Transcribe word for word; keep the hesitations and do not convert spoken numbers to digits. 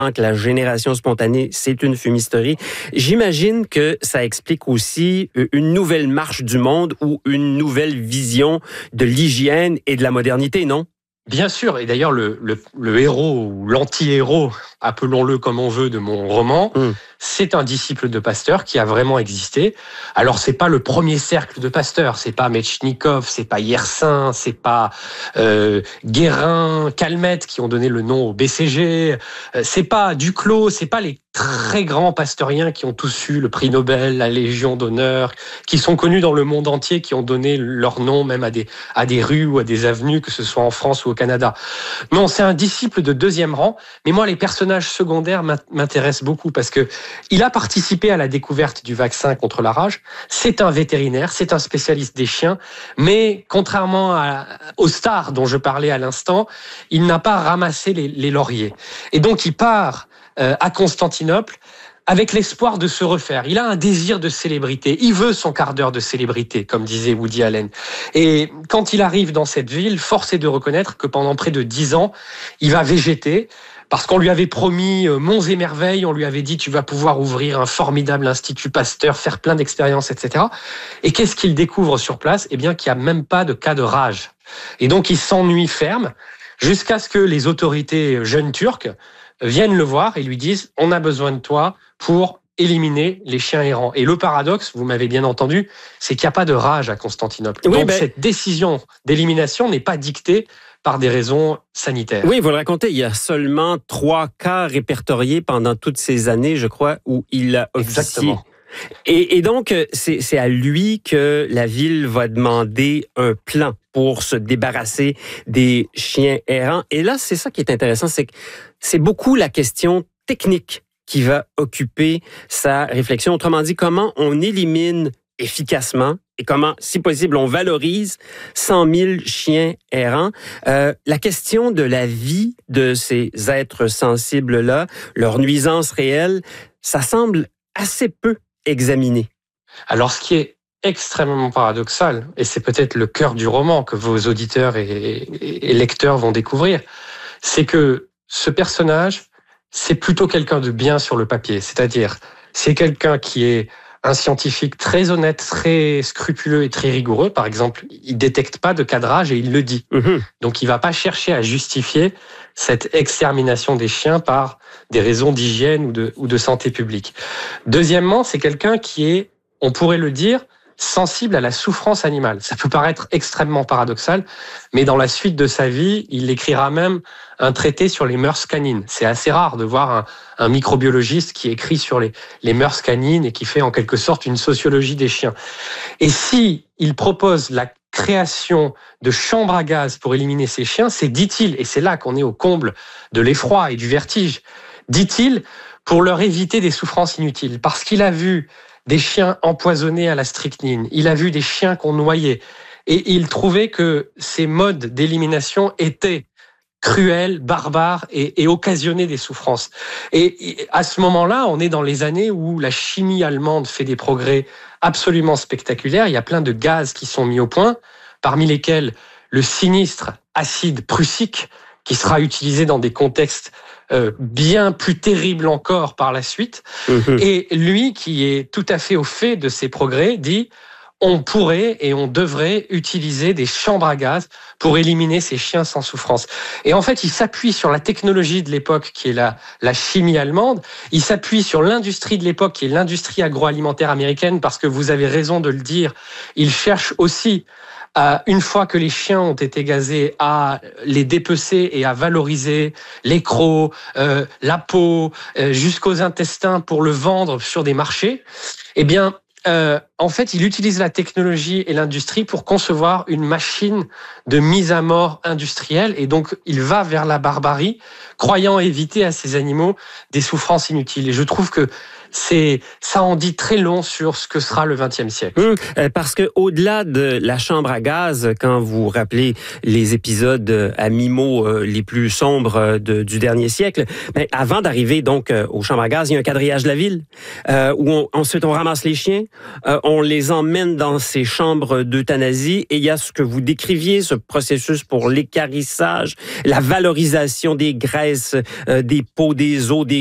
que la génération spontanée, c'est une fumisterie. J'imagine que ça explique aussi une nouvelle marche du monde ou une nouvelle vision de l'hygiène et de la modernité, non? Bien sûr, et d'ailleurs le, le, le héros ou l'anti-héros, appelons-le comme on veut, de mon roman, mmh. c'est un disciple de Pasteur qui a vraiment existé. Alors c'est pas le premier cercle de Pasteur, c'est pas Metchnikov, c'est pas Yersin, c'est pas euh, Guérin, Calmette qui ont donné le nom au B C G, euh, c'est pas Duclos, c'est pas les très grands pasteuriens qui ont tous eu le prix Nobel, la Légion d'honneur, qui sont connus dans le monde entier, qui ont donné leur nom même à des, à des rues ou à des avenues, que ce soit en France ou au Canada. Non, c'est un disciple de deuxième rang, mais moi, les personnages secondaires m'intéressent beaucoup parce que il a participé à la découverte du vaccin contre la rage, c'est un vétérinaire, c'est un spécialiste des chiens, mais contrairement à, aux stars dont je parlais à l'instant, il n'a pas ramassé les, les lauriers. Et donc, il part euh, à Constantinople avec l'espoir de se refaire. Il a un désir de célébrité. Il veut son quart d'heure de célébrité, comme disait Woody Allen. Et quand il arrive dans cette ville, force est de reconnaître que pendant près de dix ans, il va végéter, parce qu'on lui avait promis monts et merveilles, on lui avait dit tu vas pouvoir ouvrir un formidable institut Pasteur, faire plein d'expériences, et cetera. Et qu'est-ce qu'il découvre sur place? Eh bien, qu'il n'y a même pas de cas de rage. Et donc, il s'ennuie ferme, jusqu'à ce que les autorités jeunes turques viennent le voir et lui disent « On a besoin de toi pour éliminer les chiens errants ». Et le paradoxe, vous m'avez bien entendu, c'est qu'il n'y a pas de rage à Constantinople. Oui, Donc ben... cette décision d'élimination n'est pas dictée par des raisons sanitaires. Oui, vous le racontez, il y a seulement trois cas répertoriés pendant toutes ces années, je crois, où il a officié. Exactement. Et, et donc, c'est, c'est à lui que la ville va demander un plan pour se débarrasser des chiens errants. Et là, c'est ça qui est intéressant, c'est que c'est beaucoup la question technique qui va occuper sa réflexion. Autrement dit, comment on élimine efficacement et comment, si possible, on valorise cent mille chiens errants. Euh, la question de la vie de ces êtres sensibles-là, leur nuisance réelle, ça semble assez peu examiné. Alors, ce qui est extrêmement paradoxal, et c'est peut-être le cœur du roman que vos auditeurs et, et, et lecteurs vont découvrir, c'est que ce personnage, c'est plutôt quelqu'un de bien sur le papier. C'est-à-dire, c'est quelqu'un qui est un scientifique très honnête, très scrupuleux et très rigoureux. Par exemple, il détecte pas de cas de rage et il le dit. Mmh. Donc, il va pas chercher à justifier cette extermination des chiens par des raisons d'hygiène ou de, ou de santé publique. Deuxièmement, c'est quelqu'un qui est, on pourrait le dire, sensible à la souffrance animale. Ça peut paraître extrêmement paradoxal, mais dans la suite de sa vie, il écrira même un traité sur les mœurs canines. C'est assez rare de voir un, un microbiologiste qui écrit sur les, les mœurs canines et qui fait en quelque sorte une sociologie des chiens. Et si il propose la création de chambres à gaz pour éliminer ces chiens, c'est, dit-il, et c'est là qu'on est au comble de l'effroi et du vertige, dit-il, pour leur éviter des souffrances inutiles. Parce qu'il a vu des chiens empoisonnés à la strychnine, il a vu des chiens qu'on noyait, et il trouvait que ces modes d'élimination étaient cruels, barbares et, et occasionnaient des souffrances. Et, et à ce moment-là, on est dans les années où la chimie allemande fait des progrès absolument spectaculaires. Il y a plein de gaz qui sont mis au point, parmi lesquels le sinistre acide prussique, qui sera utilisé dans des contextes euh, bien plus terribles encore par la suite. Mmh. Et lui, qui est tout à fait au fait de ces progrès, dit on pourrait et on devrait utiliser des chambres à gaz pour éliminer ces chiens sans souffrance. Et en fait, il s'appuie sur la technologie de l'époque, qui est la, la chimie allemande. Il s'appuie sur l'industrie de l'époque, qui est l'industrie agroalimentaire américaine, parce que vous avez raison de le dire, il cherche aussi, Euh, une fois que les chiens ont été gazés, à les dépecer et à valoriser les crocs, euh, la peau, euh, jusqu'aux intestins pour le vendre sur des marchés. Eh bien, euh, en fait, il utilise la technologie et l'industrie pour concevoir une machine de mise à mort industrielle. Et donc, il va vers la barbarie, croyant éviter à ces animaux des souffrances inutiles. Et je trouve que c'est, ça en dit très long sur ce que sera le vingtième siècle. Mmh, parce que au-delà de la chambre à gaz, quand vous rappelez les épisodes à mi-mot euh, les plus sombres de, du dernier siècle, ben, avant d'arriver donc euh, aux chambres à gaz, il y a un quadrillage de la ville euh, où on, ensuite on ramasse les chiens, euh, on les emmène dans ces chambres d'euthanasie et il y a ce que vous décriviez, ce processus pour l'équarrissage, la valorisation des graisses, euh, des peaux, des os, des